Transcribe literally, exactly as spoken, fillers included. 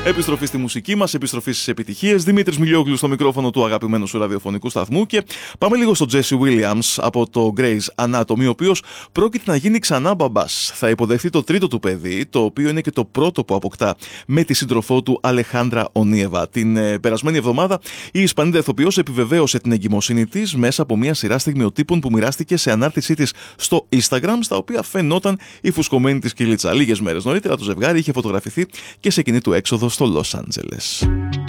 Επιστροφή στη μουσική μας, επιστροφή στις επιτυχίες. Δημήτρης Μιλιόγλου στο μικρόφωνο του αγαπημένου σου ραδιοφωνικού σταθμού. Και πάμε λίγο στο Jesse Williams από το Grey's Anatomy, ο οποίος πρόκειται να γίνει ξανά μπαμπάς. Θα υποδεχθεί το τρίτο του παιδί, το οποίο είναι και το πρώτο που αποκτά με τη σύντροφό του Αλεχάνδρα Ονίεβα. Την ε, περασμένη εβδομάδα η Ισπανίδα ηθοποιός επιβεβαίωσε την εγκυμοσύνη της μέσα από μια σειρά στιγμιοτύπων που μοιράστηκε σε ανάρτησή της στο Instagram, στα οποία φαινόταν η φουσκωμένη της κυλίτσα. Λίγες μέρες νωρίτερα το ζευγάρι είχε φωτογραφηθεί και σε κοινή του έξοδο στο Λος Άντζελες.